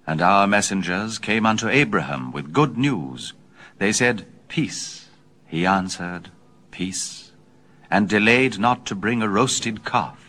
And our messengers came unto Abraham with good news. They said, Peace. He answered, Peace, and delayed not to bring a roasted calf.